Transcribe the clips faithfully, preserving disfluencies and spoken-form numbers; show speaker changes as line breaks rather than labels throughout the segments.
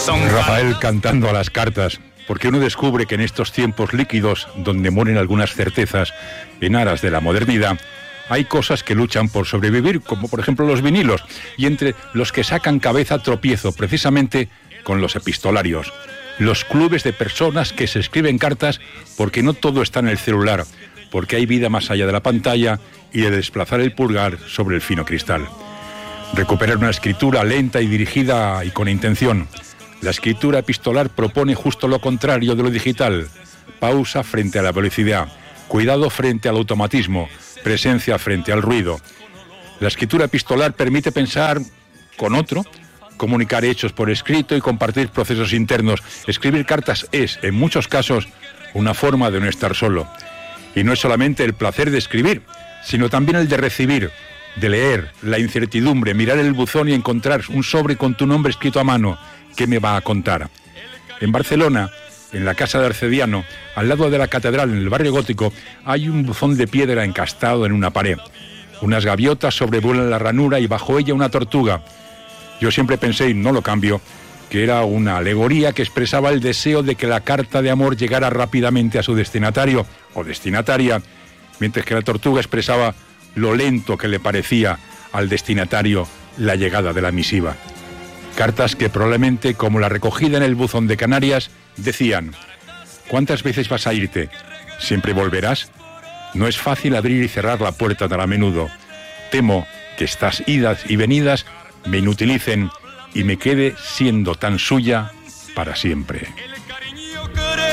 Rafael cantando a las cartas, porque uno descubre que en estos tiempos líquidos, donde mueren algunas certezas en aras de la modernidad, hay cosas que luchan por sobrevivir, como por ejemplo los vinilos, y entre los que sacan cabeza tropiezo precisamente con los epistolarios, los clubes de personas que se escriben cartas porque no todo está en el celular, porque hay vida más allá de la pantalla y de desplazar el pulgar sobre el fino cristal. Recuperar una escritura lenta y dirigida y con intención. La escritura epistolar propone justo lo contrario de lo digital: pausa frente a la velocidad, cuidado frente al automatismo, presencia frente al ruido. La escritura epistolar permite pensar con otro, comunicar hechos por escrito y compartir procesos internos. Escribir cartas es, en muchos casos, una forma de no estar solo. Y no es solamente el placer de escribir, sino también el de recibir, de leer, la incertidumbre, mirar el buzón y encontrar un sobre con tu nombre escrito a mano. ¿Qué me va a contar? En Barcelona, en la casa de Arcediano, al lado de la catedral, en el barrio gótico, hay un buzón de piedra encastado en una pared. Unas gaviotas sobrevuelan la ranura y bajo ella una tortuga. Yo siempre pensé, y no lo cambio, que era una alegoría que expresaba el deseo de que la carta de amor llegara rápidamente a su destinatario o destinataria, mientras que la tortuga expresaba lo lento que le parecía al destinatario la llegada de la misiva. Cartas que probablemente, como la recogida en el buzón de Canarias, decían: ¿cuántas veces vas a irte? ¿Siempre volverás? No es fácil abrir y cerrar la puerta tan a menudo. Temo que estas idas y venidas me inutilicen y me quede siendo tan suya para siempre.
El cariño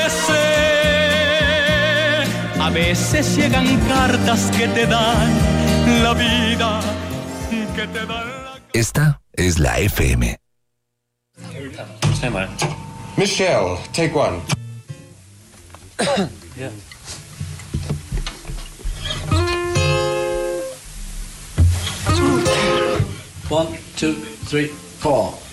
crece. A veces llegan cartas que te dan la vida, que te dan la...
Esta es la F M.
Michelle, take one.
Yeah. One, two, three, four.